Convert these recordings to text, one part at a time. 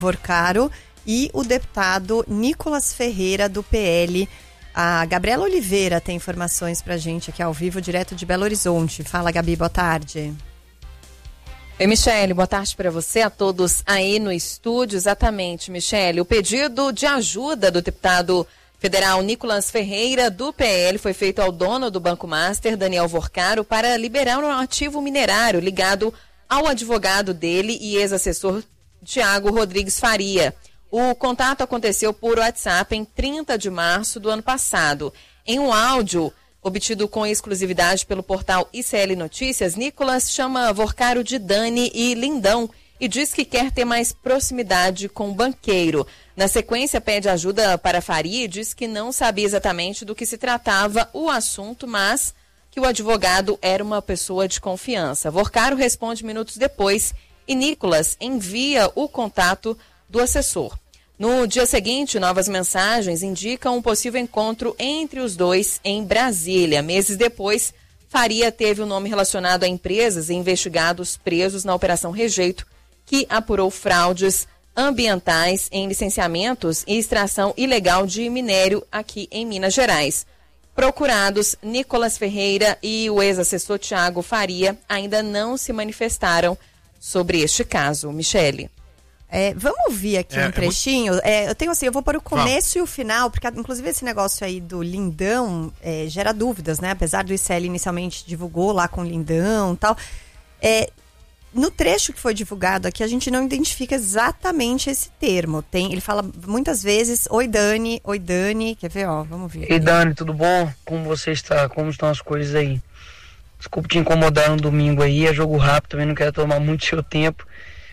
Vorcaro e o deputado Nicolas Ferreira, do PL. A Gabriela Oliveira tem informações pra gente aqui ao vivo, direto de Belo Horizonte. Fala, Gabi, boa tarde. Oi, Michele, boa tarde para você, a todos aí no estúdio. Exatamente, Michele, o pedido de ajuda do deputado federal Nicolas Ferreira, do PL, foi feito ao dono do Banco Master, Daniel Vorcaro, para liberar um ativo minerário ligado ao advogado dele e ex-assessor Tiago Rodrigues Faria. O contato aconteceu por WhatsApp em 30 de março do ano passado. Em um áudio obtido com exclusividade pelo portal ICL Notícias, Nicolas chama Vorcaro de Dani e Lindão e diz que quer ter mais proximidade com o banqueiro. Na sequência, pede ajuda para Faria e diz que não sabia exatamente do que se tratava o assunto, mas que o advogado era uma pessoa de confiança. Vorcaro responde minutos depois e Nicolas envia o contato do assessor. No dia seguinte, novas mensagens indicam um possível encontro entre os dois em Brasília. Meses depois, Faria teve o nome relacionado a empresas e investigados presos na Operação Rejeito, que apurou fraudes ambientais em licenciamentos e extração ilegal de minério aqui em Minas Gerais. Procurados, Nicolas Ferreira e o ex-assessor Tiago Faria ainda não se manifestaram sobre este caso. Michele. Vamos ouvir aqui um trechinho. Eu vou para o começo e o final, porque inclusive esse negócio aí do Lindão gera dúvidas, né? Apesar do ICL inicialmente divulgou lá com o Lindão e tal. No trecho que foi divulgado aqui, a gente não identifica exatamente esse termo. Ele fala muitas vezes, oi Dani, quer ver? Vamos ver. Ei Dani, tudo bom? Como você está? Como estão as coisas aí? Desculpa te incomodar no domingo aí, é jogo rápido, também não quero tomar muito seu tempo.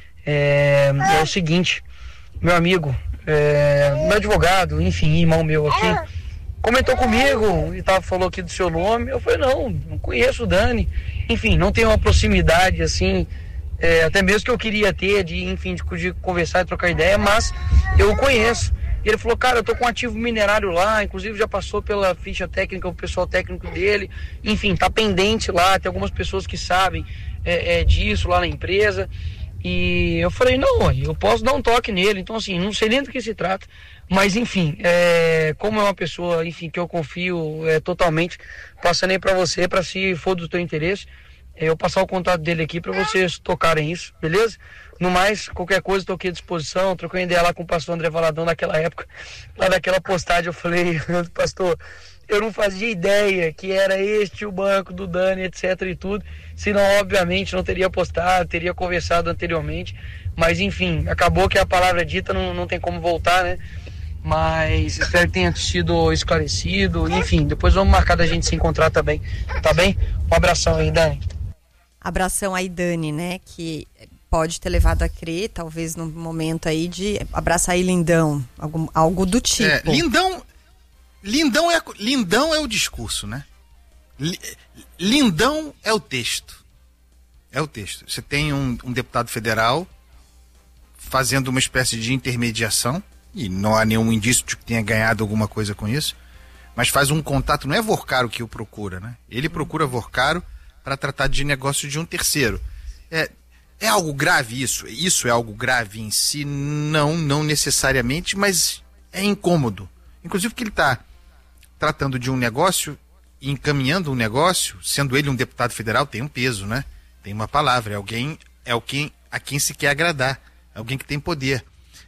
É o seguinte, meu amigo, meu advogado, enfim, irmão meu aqui, comentou comigo e falou aqui do seu nome. Eu falei, não conheço o Dani, enfim, não tenho uma proximidade assim, até mesmo que eu queria ter, de conversar e trocar ideia, mas eu o conheço. E ele falou, cara, eu tô com um ativo minerário lá, inclusive já passou pela ficha técnica, o pessoal técnico dele, enfim, tá pendente lá, tem algumas pessoas que sabem disso lá na empresa. E eu falei, não, eu posso dar um toque nele. Então assim, não sei nem do que se trata, mas enfim, como é uma pessoa, enfim, que eu confio totalmente, passando aí pra você, pra se for do teu interesse, eu passar o contato dele aqui pra vocês tocarem isso, beleza? No mais, qualquer coisa, estou aqui à disposição. Troquei ideia lá com o pastor André Valadão naquela época, lá naquela postagem, eu falei, pastor, eu não fazia ideia que era este o banco do Dani, etc e tudo, senão obviamente não teria postado, teria conversado anteriormente, mas enfim, acabou que a palavra dita não tem como voltar, né? Mas espero que tenha sido esclarecido, enfim, depois vamos marcar da gente se encontrar também, tá bem? Um abração aí, Dani. Abração aí, Dani, né, que pode ter levado a crer, talvez no momento aí de abraçar aí Lindão, algo do tipo. Lindão é o discurso, né? Lindão é o texto. É o texto. Você tem um deputado federal fazendo uma espécie de intermediação, e não há nenhum indício de que tenha ganhado alguma coisa com isso, mas faz um contato, não é Vorcaro que o procura, né? Ele procura Vorcaro para tratar de negócio de um terceiro. É algo grave isso? Isso é algo grave em si? Não necessariamente, mas é incômodo. Inclusive porque ele está tratando de um negócio, encaminhando um negócio, sendo ele um deputado federal, tem um peso, né? Tem uma palavra, a quem se quer agradar, alguém que tem poder.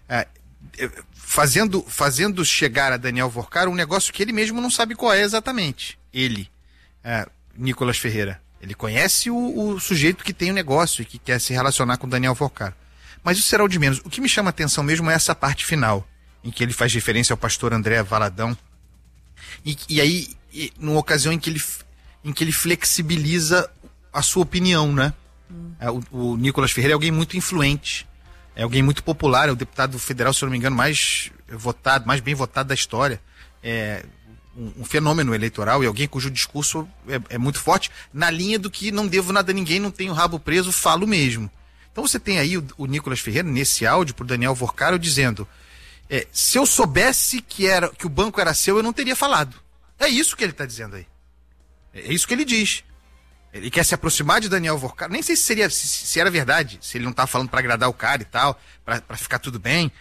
Fazendo chegar a Daniel Vorcaro um negócio que ele mesmo não sabe qual é exatamente. Nicolas Ferreira. Ele conhece o sujeito que tem o negócio e que quer se relacionar com Daniel Vorcaro. Mas isso será o de menos. O que me chama a atenção mesmo é essa parte final, em que ele faz referência ao pastor André Valadão. E aí, numa ocasião em que ele flexibiliza a sua opinião, né? O Nicolas Ferreira é alguém muito influente, é alguém muito popular, é o deputado federal, se eu não me engano, mais bem votado da história. Um fenômeno eleitoral e alguém cujo discurso é muito forte, na linha do que não devo nada a ninguém, não tenho rabo preso, falo mesmo. Então você tem aí o Nicolas Ferreira, nesse áudio, pro Daniel Vorcaro, dizendo, se eu soubesse que o banco era seu, eu não teria falado. É isso que ele está dizendo aí. É isso que ele diz. Ele quer se aproximar de Daniel Vorcaro. Nem sei se era verdade, se ele não tá falando pra agradar o cara e tal, pra ficar tudo bem.